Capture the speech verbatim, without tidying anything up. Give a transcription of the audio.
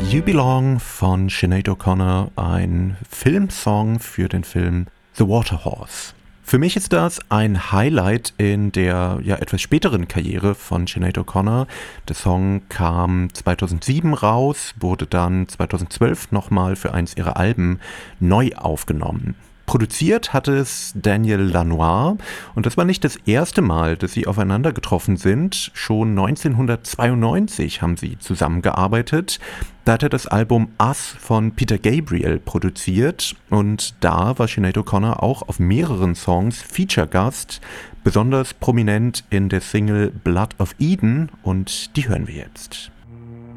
You Belong von Sinead O'Connor, ein Filmsong für den Film The Water Horse. Für mich ist das ein Highlight in der ja etwas späteren Karriere von Sinead O'Connor. Der Song kam zweitausendsieben raus, wurde dann zweitausendzwölf nochmal für eins ihrer Alben neu aufgenommen. Produziert hatte es Daniel Lanois und das war nicht das erste Mal, dass sie aufeinander getroffen sind. Schon neunzehnhundertzweiundneunzig haben sie zusammengearbeitet. Da hat er das Album Us von Peter Gabriel produziert und da war Sinead O'Connor auch auf mehreren Songs Feature-Gast, besonders prominent in der Single Blood of Eden und die hören wir jetzt.